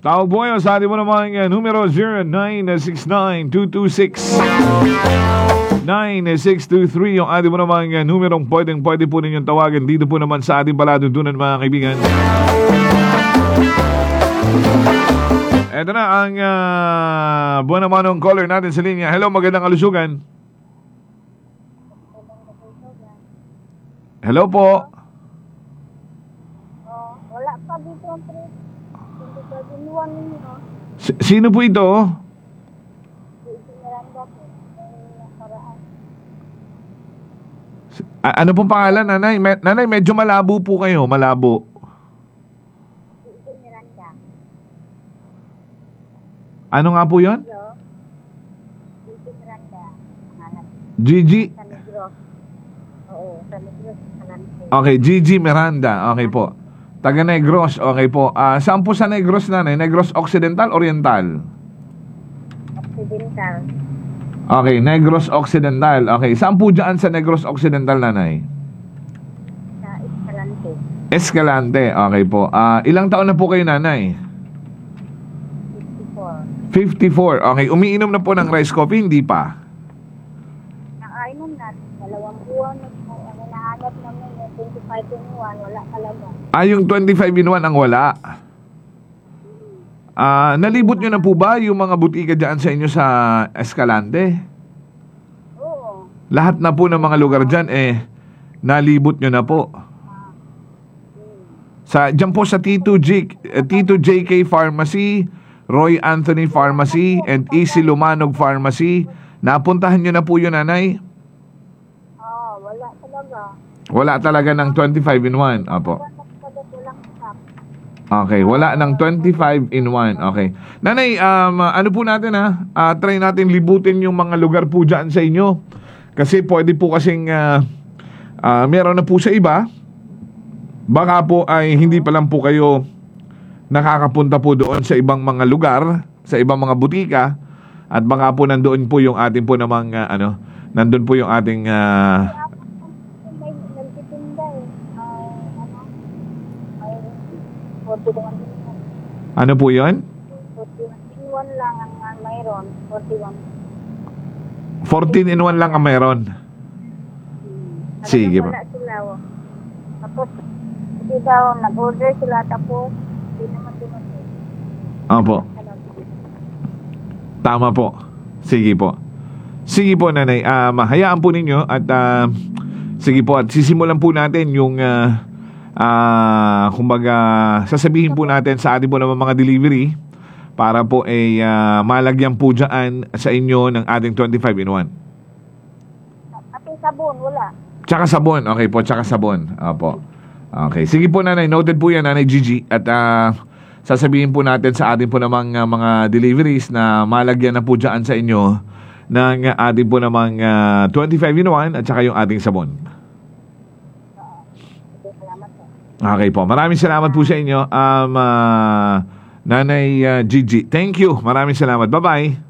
Tawag po kayo sa ating mo naman numero 0969-226-9623. Yung ating mo naman numerong pwede po ninyong tawagan dito po naman sa ating palatuntunan, mga kaibigan. Ito na ang buwan naman ng caller natin sa linya. Hello, magandang kalusugan. Hello po. Wala pa dito ang pre. Sino po ito? Ano pong pangalan, nanay? Nanay, medyo malabo po kayo. Malabo. Ano nga po yun? Gigi? Okay, Gigi Miranda. Okay po. Taga Negros. Okay po. Saan po sa Negros, nanay? Negros Occidental, Oriental? Occidental. Okay, Negros Occidental. Okay, saan po dyan sa Negros Occidental, nanay? Sa Escalante. Escalante. Okay po. Ilang taon na po kayo, nanay? 54. Okay, umiinom na po ng rice coffee? Hindi pa? Nakainom na. 2 buwan. Nahanap namin yung 25 in 1. Wala talaga. Yung 25 in 1 ang wala. Nalibot nyo na po ba yung mga butika dyan sa inyo sa Escalante? Oo. Lahat na po ng mga lugar dyan, nalibot nyo na po. Dyan po sa Tito JK Pharmacy, Roy Anthony Pharmacy, and Easy Lumanog Pharmacy. Napuntahan nyo na po yun, nanay? Wala talaga. Wala talaga ng 25 in 1. Apo. Okay, wala ng 25 in 1. Okay. Nanay, ano po natin try natin libutin yung mga lugar po dyan sa inyo. Kasi pwede po kasing meron na po sa iba. Baka po ay hindi pa lang po kayo nakakapunta po doon sa ibang mga lugar, sa ibang mga butika. At baka po nandoon po yung ating po namang nandun po yung ating ano po yun? 41 lang ang mayroon. 41. 14 in 1 lang ang mayroon. Sige po. Tapos, hindi daw, nag-order sila, tapos, hindi naman dumating. Opo. Tama po. Sige po. Sige po, nanay. Hayaan po ninyo at sige po, at sisimulan po natin yung kumbaga sasabihin po natin sa ating po naman mga delivery para po malagyan po dyan sa inyo ng ating 25 in 1. At yung sabon, wala. Tsaka sabon. Okay po, tsaka sabon. Opo. Okay. Sige po, nanay. Noted po yan, nanay Gigi. At sasabihin po natin sa ating po namang mga deliveries na malagyan na po dyan sa inyo ng ating po namang 25 in 1 at saka yung ating sabon. Okay po. Maraming salamat po sa inyo, nanay Gigi. Thank you. Maraming salamat. Bye-bye.